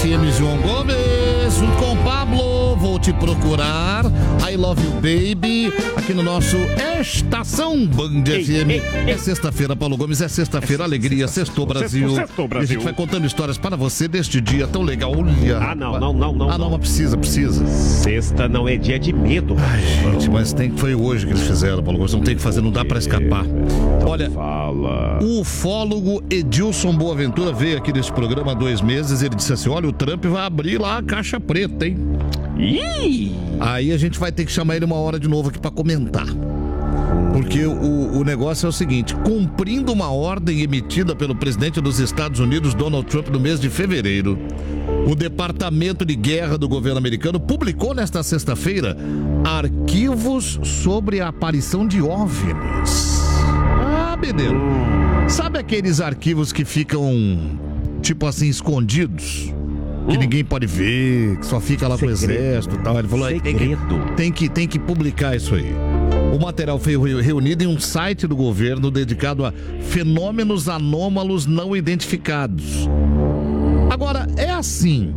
FM, João Gomes, junto com o Pablo, vou te procurar, I Love You Baby, aqui no nosso Estação Band FM. É sexta-feira, Paulo Gomes, é sexta-feira, alegria, sextou Brasil. Sextou, Brasil. E a gente vai contando histórias para você deste dia tão legal. Olha. Ah, não. Mas precisa. Sexta não é dia de medo. Ai, gente, mas foi hoje que eles fizeram, Paulo Gomes, não tem que fazer, não dá para escapar. Olha, o ufólogo Edilson Boaventura veio aqui nesse programa há 2 meses, ele disse assim, olha, o Trump vai abrir lá a caixa preta, hein? Ih! Aí a gente vai ter que chamar ele uma hora de novo aqui pra comentar. Porque o negócio é o seguinte, cumprindo uma ordem emitida pelo presidente dos Estados Unidos, Donald Trump, no mês de fevereiro, o Departamento de Guerra do governo americano publicou nesta sexta-feira arquivos sobre a aparição de OVNIs. Ah, menino. Sabe aqueles arquivos que ficam, tipo assim, escondidos? Que ninguém pode ver, que só fica lá com o exército e tal. Ele falou, tem que publicar isso aí. O material foi reunido em um site do governo dedicado a fenômenos anômalos não identificados. Agora, é assim.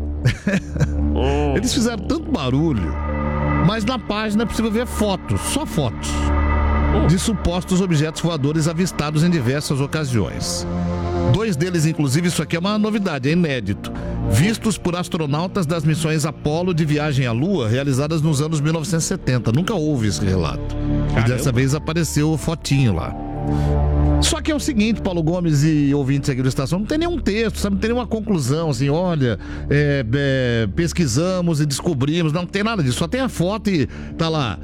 Eles fizeram tanto barulho, mas na página é possível ver fotos, só fotos, de supostos objetos voadores avistados em diversas ocasiões. 2 deles, inclusive, isso aqui é uma novidade, é inédito, vistos por astronautas das missões Apollo de viagem à Lua, realizadas nos anos 1970. Nunca houve esse relato. E dessa vez apareceu fotinho lá. Só que é o seguinte, Paulo Gomes e ouvintes aqui da estação, não tem nenhum texto, sabe? Não tem nenhuma conclusão, assim, olha, pesquisamos e descobrimos, não tem nada disso, só tem a foto e tá lá,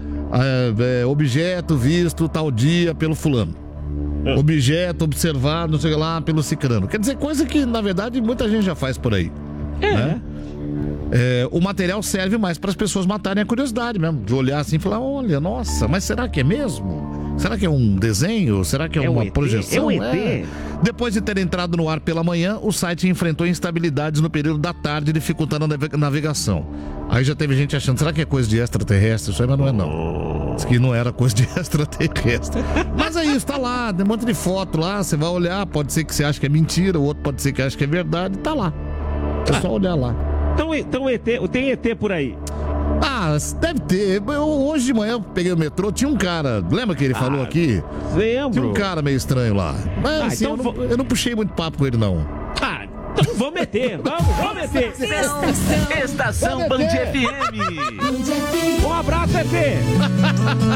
objeto visto tal dia pelo fulano. Objeto observado, não sei lá, pelo cicrano. Quer dizer, coisa que, na verdade, muita gente já faz por aí. Né? O material serve mais para as pessoas matarem a curiosidade mesmo, de olhar assim e falar, olha, nossa, mas será que é mesmo? Será que é um desenho? Será que é uma projeção? É um ET. Depois de ter entrado no ar pela manhã, o site enfrentou instabilidades no período da tarde, dificultando a navegação. Aí já teve gente achando, será que é coisa de extraterrestre? Isso aí, mas não é não. Diz que não era coisa de extraterrestre. Mas é isso, tá lá, tem um monte de foto lá, você vai olhar, pode ser que você ache que é mentira, o outro pode ser que ache que é verdade, tá lá. É só olhar lá. Então tem ET por aí. Ah, deve ter. Hoje de manhã eu peguei o metrô, tinha um cara, lembra que ele falou aqui? Lembro. Tinha um cara meio estranho lá. Mas assim, então eu não puxei muito papo com ele, não. Então vamos meter, vamos meter. Estação Band FM. Um abraço, ET.